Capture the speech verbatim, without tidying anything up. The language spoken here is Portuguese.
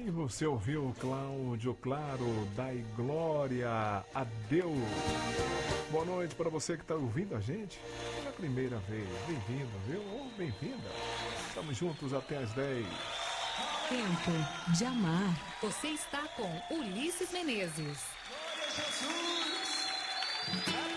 E você ouviu Cláudio Claro, dai glória a Deus. Boa noite para você que está ouvindo a gente pela primeira vez. Bem-vindo, viu? Ou bem-vinda. Estamos juntos até às dez. Tempo de amar. Você está com Ulisses Menezes. Glória a Jesus.